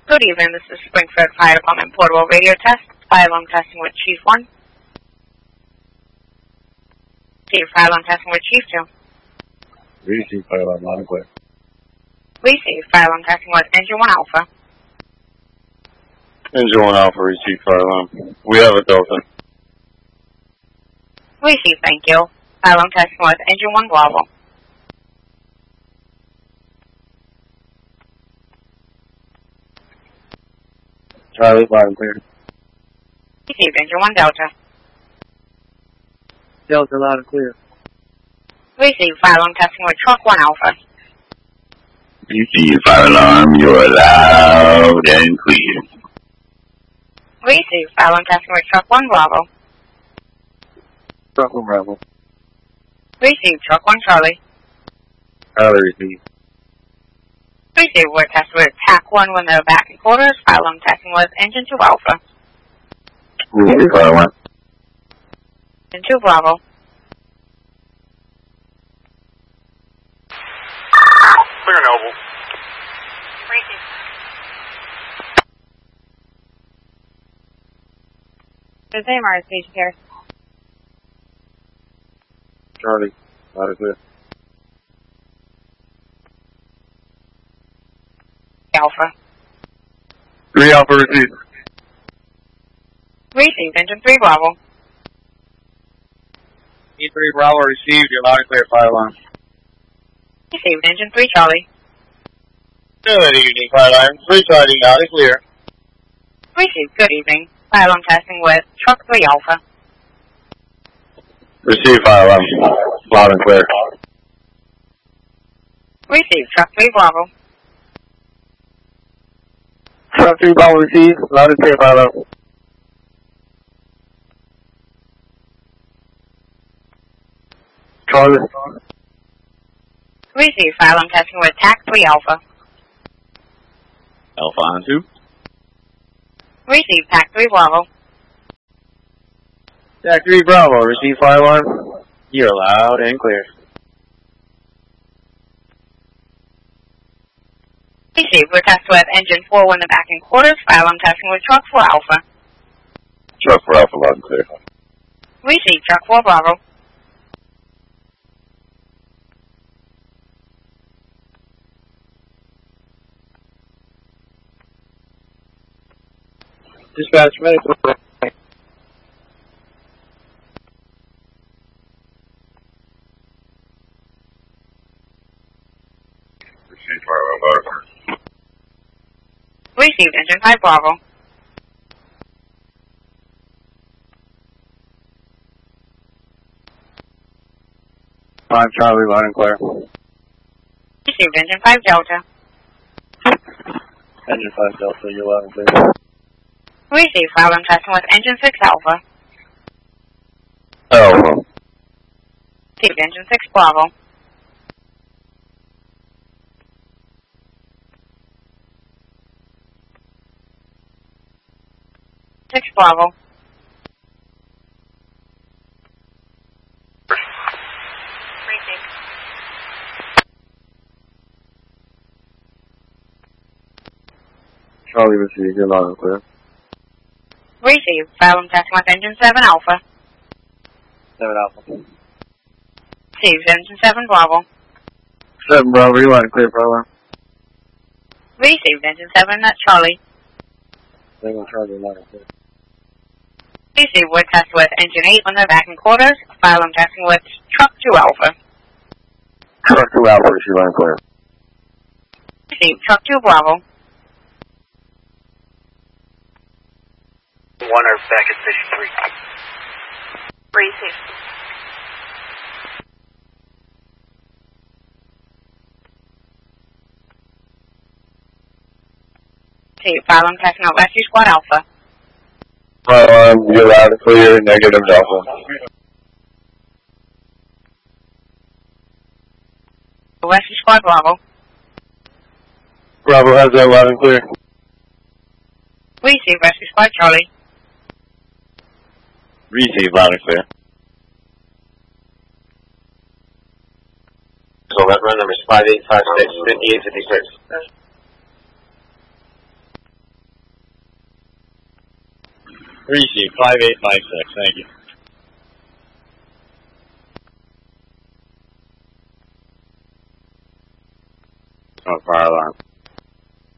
Good evening, this is Springfield Fire Department Portable Radio Test. Fire alarm testing with Chief 1. Chief, fire alarm testing with Chief 2. Receive fire alarm loud and clear. Receive fire alarm testing with Engine 1 Alpha. Engine 1 Alpha, receive fire alarm. We have a Delta. Receive, thank you. Fire alarm testing with Engine 1 Bravo. Charlie, loud and clear. Receive, Engine 1 Delta. Delta, loud and clear. Receive, fire alarm testing with Truck 1 Alpha. Receive fire alarm, you're loud and clear. Receive, fire alarm testing with Truck 1 Bravo. Truck 1 Bravo. Receive, Truck 1 Charlie. Charlie, receive. Receive, we're testing with TAC 1 when they're back in quarters. Fire alarm testing with Engine 2 Alpha. Receive fire alarm. Engine 2 Bravo. Clear Noble. Receive. Does AMR station here? Charlie, loud and clear. Alpha. 3 Alpha, receive. Receive, Engine 3 Bravo. E3 Bravo, received. You're loud and clear, fire alarm. Received, Engine 3 Charlie. Good evening, fire alarm. 3 Charlie, loud and clear. Received, good evening. Fire alarm testing with Truck 3 Alpha. Receive fire alarm, loud and clear. Received, Truck 3 Bravo. Truck 3 Bravo, receive. Loud and clear, fire alarm. Charlie. Receive, fire alarm testing with TAC 3 Alpha. Alpha on 2. Receive, TAC 3 Bravo. Jack 3 Bravo, receive fire alarm. You're loud and clear. Receive, we're testing with Engine 4 when they're back in quarters. Fire alarm testing with Truck 4 Alpha. Truck 4 Alpha, loud and clear. Receive, Truck 4 Bravo. Dispatch medical. Receive fire alarm, loud and clear. Received, Engine 5 Bravo. Five Charlie, loud and clear. Received, Engine 5 Delta. Engine 5 Delta, you're loud and clear. Receive, fire alarm testing with Engine 6 Alpha. Alpha. Received, Engine 6 Bravo. Six Bravo. Receive. Charlie, receive, you're loud and clear. Receive, fire alarm testing with Engine 7 Alpha. 7 Alpha. Received, Engine 7 Bravo. 7 Bravo, you're loud and clear, fire alarm. Received, Engine 7 Charlie. 7 Charlie, loud and clear. Received, we're testing with Engine 8 when they're back in quarters. Fire alarm testing with Truck 2 Alpha. Truck 2 Alpha, receive, loud and clear. Received, Truck 2 Bravo. One are back at Station 3. Received. Received, fire alarm testing with Rescue Squad Alpha. Fire alarm, you're loud and clear, negative Alpha. Rescue Squad Bravo. Bravo has that loud and clear. Receive, Rescue Squad Charlie. Receive loud and clear. So that run number is 5856, 5856. Receive 5896, thank you. Fire alarm.